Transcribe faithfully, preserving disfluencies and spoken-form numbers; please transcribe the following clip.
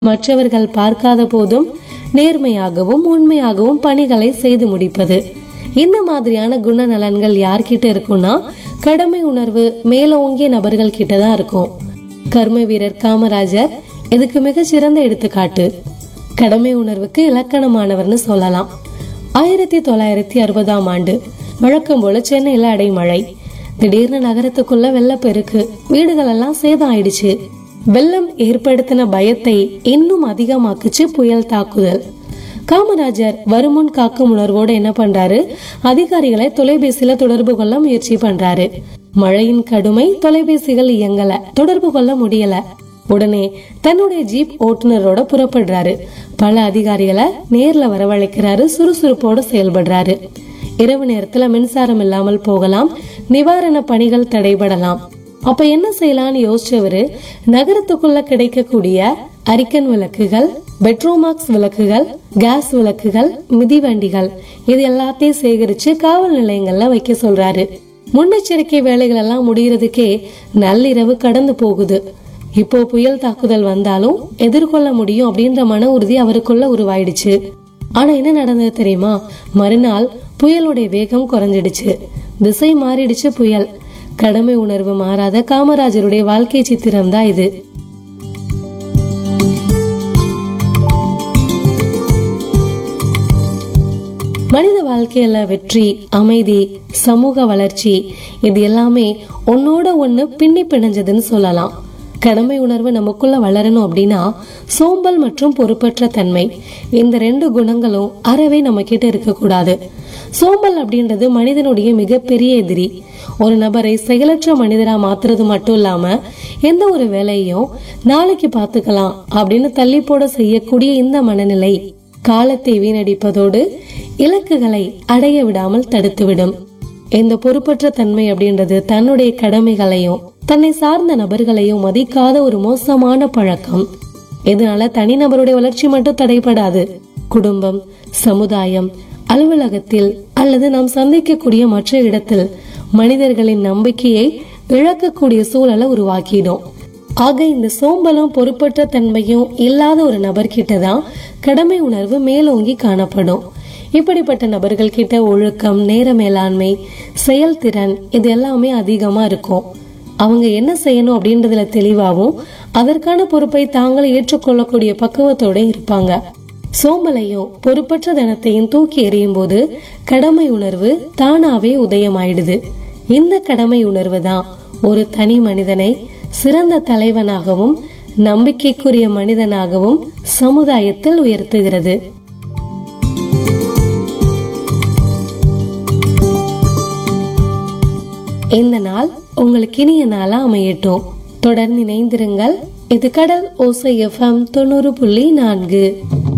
மற்றவர்கள் பார்க்காத போதும் நேர்மையாகவும் உண்மையாகவும் பணிகளை செய்து முடிப்பது. இந்த மாதிரியான குணநலன்கள் யார்கிட்ட இருக்கும்னா கடமை உணர்வு மேலோங்கிய நபர்கள் கிட்டதான் இருக்கும். கர்ம வீரர் காமராஜர் இதுக்கு மிக சிறந்த எடுத்துக்காட்டு. கடமை உணர்வுக்கு இலக்கணமானவர்னு சொல்லலாம். ஆயிரத்தி தொள்ளாயிரத்தி அறுபதாம் ஆண்டு வழக்கம் போல சென்னையில அடைமழை. திடீர்னு நகரத்துக்குள்ள வெள்ளப்பெருக்கு, வீடுகள் எல்லாம் சேதம் ஆயிடுச்சு. வெள்ளம் ஏற்படுத்தின பயத்தை இன்னும் அதிகமாக்குச்சு புயல் தாக்குதல். காமராஜர் வருமுன் காக்கும் உணர்வோடு என்ன பண்றாரு, அதிகாரிகளை தொலைபேசியில தொடர்பு கொள்ள முயற்சி பண்றாரு. மழையின் கடுமை, தொலைபேசிகள் இயங்கல, தொடர்பு கொள்ள முடியல. உடனே தன்னுடைய ஜீப் ஓட்டுநரோட புறப்படுறாரு. பல அதிகாரிகளை நேர்ல வரவழைக்கிறாரு. சுறுசுறுப்போட செயல்படுறாரு. இரவு நேரத்துல மின்சாரம் இல்லாமல் போகலாம், நிவாரண பணிகள் தடைபடலாம். அப்ப என்ன செய்யலாம்னு யோசிச்சவரு நகரத்துக்குள்ள கிடைக்கக்கூடிய அரிக்கன் விளக்குகள், பெட்ரோமாக்ஸ் விளக்குகள், கேஸ் விளக்குகள், மிதிவண்டிகள் இது எல்லாத்தையும் சேகரிச்சு காவல் நிலையங்கள்ல வைக்க சொல்றாரு. முன்னெச்சரிக்கை வேலைகள் எல்லாம் முடியறதுக்கே நள்ளிரவு கடந்து போகுது. இப்போ புயல் தாக்குதல் வந்தாலும் எதிர்கொள்ள முடியும் அப்படின்ற மன உறுதி அவருக்குள்ள உருவாயிடுச்சு. ஆனா என்ன நடந்தது தெரியுமா? மறுநாள் புயலுடைய வேகம் குறைஞ்சிடுச்சு, திசை மாறிடுச்சு புயல். கடமை உணர்வு மாறாத காமராஜருடைய வாழ்க்கை சித்திரம் தான் இது. மனித வாழ்க்கையில வெற்றி, அமைதி, சமூக வளர்ச்சி இது எல்லாமே ஒன்னோட ஒண்ணு பின்னி பிணைஞ்சதுன்னு சொல்லலாம். கடமை உணர்வு நமக்குள்ள வளரணும் அப்படின்னா சோம்பல் மற்றும் பொறுப்பற்ற தன்மை இந்த ரெண்டு குணங்களும் அறவே நம்ம கிட்ட இருக்க கூடாது. சோம்பல் அப்படின்றது மனிதனுடைய மிகப்பெரிய எதிரி. ஒரு நபரை செயலற்ற மனிதரா மாத்துறது மட்டும் இல்லாம எந்த ஒரு வேலையும் நாளைக்கு பாத்துக்கலாம் அப்படின்னு தள்ளி போட செய்யக்கூடிய இந்த மனநிலை காலத்தை வீணடிப்பதோடு இலக்குகளை அடைய விடாமல் தடுத்துவிடும். இந்த பொறுப்பற்ற தன்மை அப்படின்றது தன்னுடைய கடமைகளையும் தன்னை சார்ந்த நபர்களையும் மதிக்காத ஒரு மோசமான பழக்கம். இதனால தனிநபருடைய வளர்ச்சி மட்டும் தடைபடாது, குடும்பம், சமுதாயம், அலுவலகத்தில் அல்லது நாம் சந்திக்கக்கூடிய மற்ற இடத்தில் மனிதர்களின் நம்பிக்கையை இழக்கக்கூடிய சூழலை உருவாக்கிடும். ஆக இந்த சோம்பலும் பொறுப்பற்ற தன்மையும் இல்லாத ஒரு நபர்கிட்டதான் கடமை உணர்வு மேலோங்கி காணப்படும். இப்படிப்பட்ட நபர்கள் கிட்ட ஒழுக்கம், நேர மேலாண்மை, செயல்திறன் இது எல்லாமே அதிகமா இருக்கும். அவங்க என்ன செய்யணும் அப்படின்றதுல தெளிவாகவும் அதற்கான பொறுப்பை தாங்களே ஏற்றுக்கொள்ளக்கூடிய பக்குவத்தோட இருப்பாங்க. சோம்பலையும் பொறுப்பற்ற தனத்தையும் தூக்கி எறியும் போது கடமை உணர்வு தானாவே உதயமாயிடுது. இந்த கடமை உணர்வு தான் ஒரு தனி மனிதனை சிறந்த தலைவனாகவும் நம்பிக்கைக்குரிய மனிதனாகவும் சமுதாயத்தில் உயர்த்துகிறது. இந்த நாள் உங்களுக்கு இனிய நாளா அமையட்டும். தொடர்ந்து இணைந்திருங்கள். இது கடல் ஓசை எஃப்எம் தொண்ணூறு புள்ளி நான்கு.